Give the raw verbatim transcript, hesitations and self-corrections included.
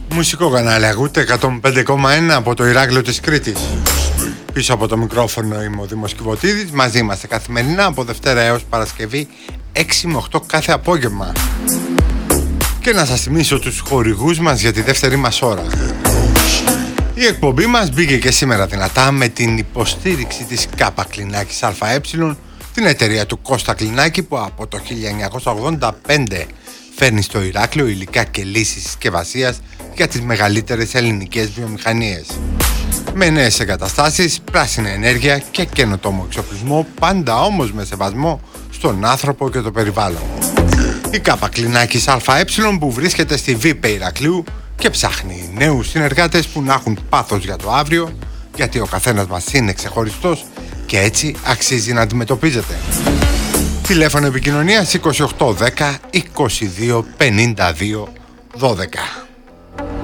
Μουσικό κανάλι ακούτε εκατόν πέντε κόμμα ένα από το Ηράκλειο της Κρήτης. Πίσω από το μικρόφωνο είμαι ο Δήμος Κιβωτίδης. Μαζί είμαστε καθημερινά από Δευτέρα έως Παρασκευή έξι με οκτώ κάθε απόγευμα. Και να σας θυμίσω τους χορηγούς μας για τη δεύτερη μας ώρα. Η εκπομπή μας μπήκε και σήμερα δυνατά με την υποστήριξη της Κάπα Κλινάκης ΑΕ, την εταιρεία του Κώστα Κλινάκη που από το χίλια εννιακόσια ογδόντα πέντε φέρνει στο Ηράκλειο υλικά και λύσεις συσκευασίας για τις μεγαλύτερες ελληνικές βιομηχανίες. Με νέες εγκαταστάσεις, πράσινη ενέργεια και καινοτόμο εξοπλισμό, πάντα όμως με σεβασμό στον άνθρωπο και το περιβάλλον. Η Κάπα Κλινάκης ΑΕ που βρίσκεται στη ΒΥΠΕ Ηρακλείου και ψάχνει νέους συνεργάτες που να έχουν πάθος για το αύριο, γιατί ο καθένας μας είναι ξεχωριστός και έτσι αξίζει να αντιμετωπίζεται. Τηλέφωνο επικοινωνίας είκοσι οκτώ δέκα είκοσι δύο πενήντα δύο δώδεκα.